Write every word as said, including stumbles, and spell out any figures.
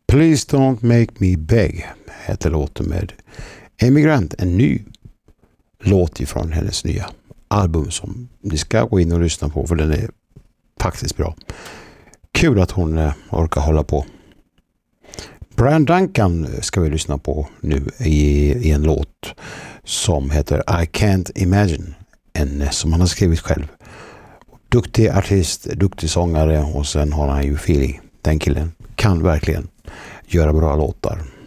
Please Don't Make Me Beg heter låten med Amy Grant, en ny låt ifrån hennes nya album som ni ska gå in och lyssna på, för den är faktiskt bra. Kul att hon eh, orkar hålla på. Brian Duncan ska vi lyssna på nu i, i en låt som heter I Can't Imagine, en som han har skrivit själv. Duktig artist, duktig sångare, och sen har han ju feeling. Den killen kan verkligen göra bra låtar.